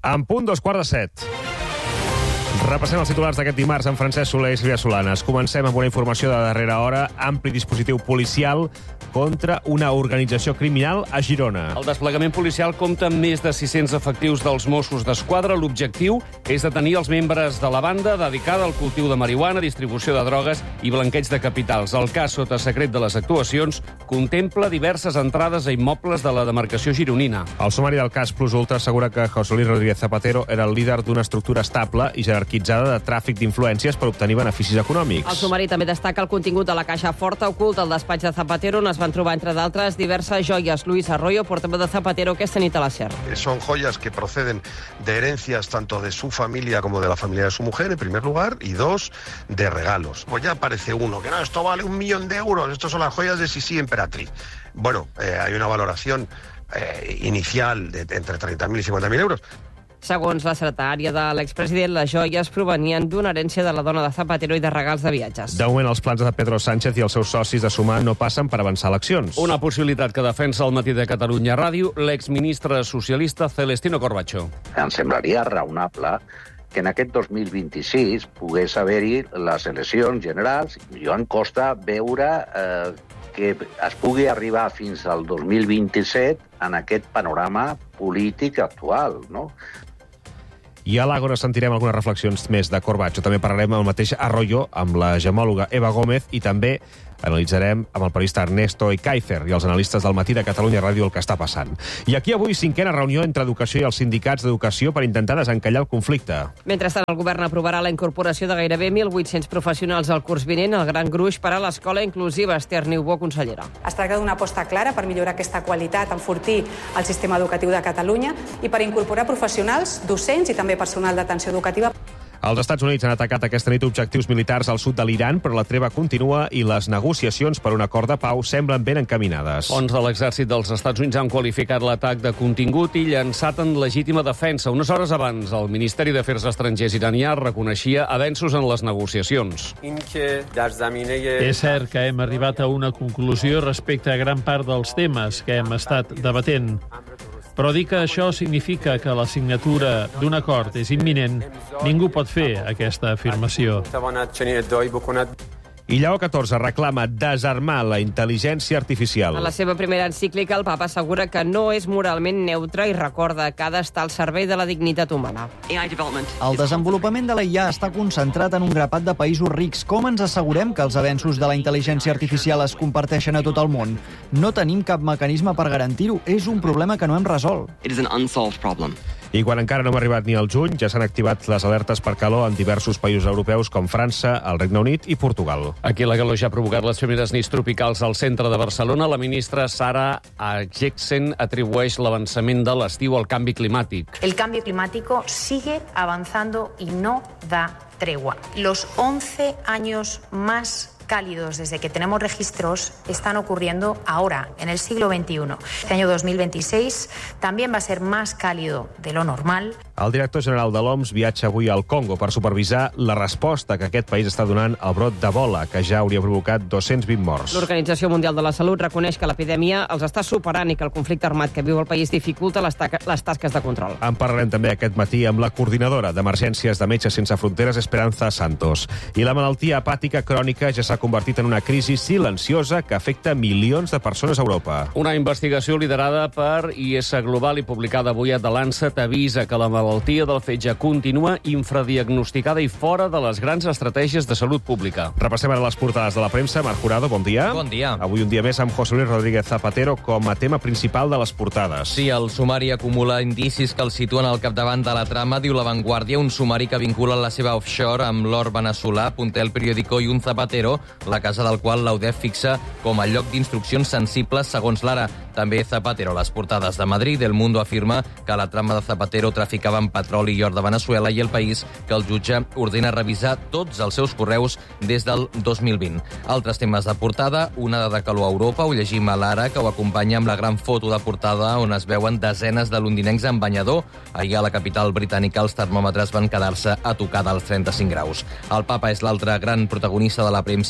En punt, 7:15. Repassem els titulars d'aquest dimarts amb Francesc Soler i Sílvia Solanes. Comencem amb una informació de darrera hora. Ampli dispositiu policial contra una organització criminal a Girona. El desplegament policial compta amb més de 600 efectius dels Mossos d'Esquadra. L'objectiu és detenir els membres de la banda dedicada al cultiu de marihuana, distribució de drogues i blanqueig de capitals. El cas sota secret de les actuacions contempla diverses entrades a immobles de la demarcació gironina. El sumari del cas Plus Ultra assegura que José Luis Rodríguez Zapatero era el líder d'una estructura estable i jerarquitzada de tràfic d'influències per obtenir beneficis econòmics. El sumari també destaca el contingut de la caixa forta oculta al despatx de Zapatero, on es van trobar, entre d'altres, diverses joies. Luis Arroyo, portaveu de Zapatero, aquesta nit a la SER. Son joyas que proceden de herencias tanto de su familia como de la familia de su mujer, en primer lugar, y dos, de regalos. Pues ya aparece uno, que no, esto vale 1 millón de euros, estas son las joyas de Sisi Emperatriz. Bueno, hay una valoración inicial de entre 30.000 y 50.000 euros. Segons la secretària de l'expresident, les joies provenien d'una herència de la dona de Zapatero i de regals de viatges. De moment, els plans de Pedro Sánchez i els seus socis de Sumar no passen per avançar eleccions. Una possibilitat que defensa el Matí de Catalunya Ràdio l'exministre socialista Celestino Corbacho. Em semblaria raonable que en aquest 2026 pogués haver-hi les eleccions generals. Jo em costa veure que es pugui arribar fins al 2027 en aquest panorama polític actual, no? I a l'Àgora sentirem algunes reflexions més de Corbacho. També parlarem amb el mateix Arroyo, amb la gemòloga Eva Gómez, i també analitzarem amb el periodista Ernesto Ekaizer i els analistes del Matí de Catalunya Ràdio el que està passant. I aquí avui 5a reunió entre Educació i els sindicats d'Educació per intentar desencallar el conflicte. Mentrestant, el govern aprovarà la incorporació de gairebé 1.800 professionals al curs vinent, el gran gruix per a l'escola inclusiva. Esther Niubó, consellera. Es tracta d'una aposta clara per millorar aquesta qualitat, enfortir el sistema educatiu de Catalunya i per incorporar professionals, docents i també personal d'atenció educativa. Els Estats Units han atacat aquesta nit objectius militars al sud de l'Iran, però la treva continua i les negociacions per un acord de pau semblen ben encaminades. Fons de l'exèrcit dels Estats Units han qualificat l'atac de contingut i llançat en legítima defensa. Unes hores abans, el Ministeri d'Afers Estrangers iranià reconeixia avenços en les negociacions. És cert que hem arribat a una conclusió respecte a gran part dels temes que hem estat debatent. Però dir que això significa que la signatura d'un acord és imminent, ningú pot fer aquesta afirmació. I Lleó XIV reclama desarmar la intel·ligència artificial. En la seva primera encíclica, el papa assegura que no és moralment neutre i recorda que ha d'estar al servei de la dignitat humana. El desenvolupament de la IA està concentrat en un grapat de països rics. Com ens assegurem que els avenços de la intel·ligència artificial es comparteixen a tot el món? No tenim cap mecanisme per garantir-ho. És un problema que no hem resolt. I quan encara no hem arribat ni al juny, ja s'han activat les alertes per calor en diversos països europeus com França, el Regne Unit i Portugal. Aquí la calor ja ha provocat les primeres nits tropicals al centre de Barcelona. La ministra Sara Ageksen atribueix l'avançament de l'estiu al canvi climàtic. El cambio climático sigue avanzando y no da tregua. Los 11 años más cálidos desde que tenemos registros están ocurriendo ahora, en el siglo XXI. Este año 2026 también va a ser más cálido de lo normal. El director general de l'OMS viatja avui al Congo per supervisar la resposta que aquest país està donant al brot d'Ebola, que ja hauria provocat 220 morts. L'Organització Mundial de la Salut reconeix que l'epidèmia els està superant i que el conflicte armat que viu el país dificulta les tasques de control. En parlarem també aquest matí amb la coordinadora d'emergències de Metges Sense Fronteres, Esperanza Santos. I la malaltia hepàtica crònica ja s'ha convertit en una crisi silenciosa que afecta milions de persones a Europa. Una investigació liderada per IS Global i publicada avui a The Lancet avisa que la malaltia del fetge continua infradiagnosticada i fora de les grans estratègies de salut pública. Repassem ara les portades de la premsa. Marc Jurado, bon dia. Bon dia. Avui un dia més amb José Luis Rodríguez Zapatero com a tema principal de les portades. Sí, el sumari acumula indicis que el situen al capdavant de la trama, diu La Vanguardia, un sumari que vincula la seva offshore amb l'or veneçolà, apunta El Periódico i un Zapatero, la casa del qual l'UDEF fixa com a lloc d'instruccions sensibles segons l'Ara. També Zapatero a les portades de Madrid. El Mundo afirma que la trama de Zapatero traficava amb petroli i or de Veneçuela, i El País que el jutge ordena revisar tots els seus correus des del 2020. Altres temes de portada, una de calor a Europa, ho llegim a l'Ara, que ho acompanya amb la gran foto de portada on es veuen desenes de londinencs en banyador. Ahir a la capital britànica els termòmetres van quedar-se a tocar dels 35 graus. El papa és l'altre gran protagonista de la premsa.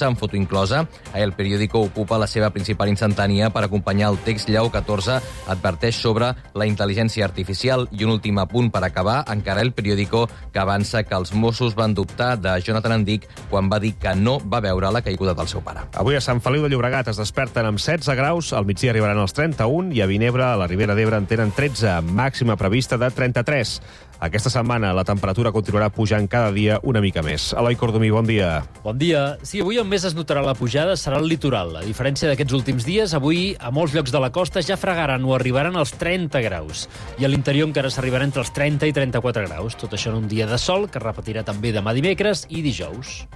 premsa amb foto inclosa. El periòdico ocupa la seva principal instantània per acompanyar el text. Lleó XIV adverteix sobre la intel·ligència artificial. I un últim apunt per acabar, encara el periòdico, que avança que els Mossos van dubtar de Jonathan Andic quan va dir que no va veure la caiguda del seu pare. Avui a Sant Feliu de Llobregat es desperten amb 16 graus, al migdia arribaran als 31 i a Vinebre, a la Ribera d'Ebre, en tenen 13, màxima prevista de 33. Aquesta setmana la temperatura continuarà pujant cada dia una mica més. Eloi Cordomí, bon dia. Bon dia. Sí, avui on més es notarà la pujada serà el litoral. A diferència d'aquests últims dies, avui a molts llocs de la costa ja fregaran o arribaran als 30 graus. I a l'interior encara s'arribarà entre els 30 i 34 graus. Tot això en un dia de sol, que es repetirà també demà dimecres i dijous.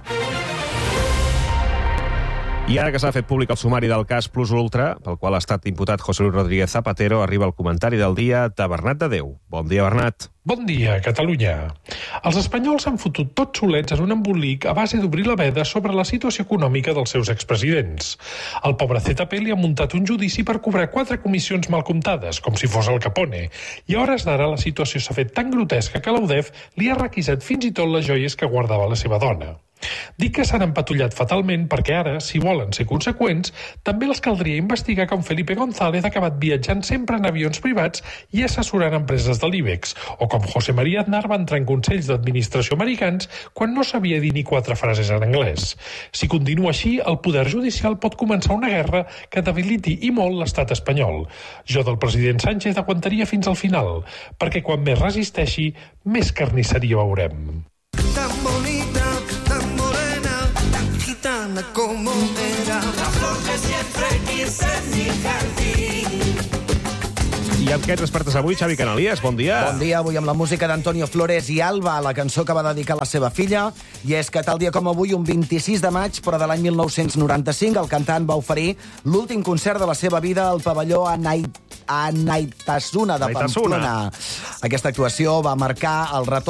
I ara que s'ha fet públic el sumari del cas Plus Ultra, pel qual ha estat imputat José Luis Rodríguez Zapatero, arriba el comentari del dia de Bernat de Déu. Bon dia, Bernat. Bon dia, Catalunya. Els espanyols s'han fotut tots solets en un embolic a base d'obrir la veda sobre la situació econòmica dels seus expresidents. El pobre ZP li ha muntat un judici per cobrar 4 comissions mal comptades, com si fos el Capone, i a hores d'ara la situació s'ha fet tan grotesca que l'UDEF li ha requisat fins i tot les joies que guardava la seva dona. Dic que s'han empatullat fatalment perquè ara, si volen ser conseqüents, també els caldria investigar com Felipe González ha acabat viatjant sempre en avions privats i assessorant empreses de l'IBEX, o com José María Aznar va entrar en consells d'administració americans quan no sabia dir ni 4 frases en anglès. Si continua així, el poder judicial pot començar una guerra que debiliti i molt l'estat espanyol. Jo del president Sánchez aguantaria fins al final, perquè quan més resisteixi, més carnisseria veurem. Tan bonita, tan morena, tan gitana como era, la flor que siempre quise en mi jardín. I amb què et despertes avui, Xavi Canalies? Bon dia. Bon dia, avui amb la música d'Antonio Flores i Alba, la cançó que va dedicar a la seva filla. I és que tal dia com avui, un 26 de maig, però de l'any 1995, el cantant va oferir l'últim concert de la seva vida al pavelló Anaitasuna de Pamplona. Aquesta actuació va marcar el retorn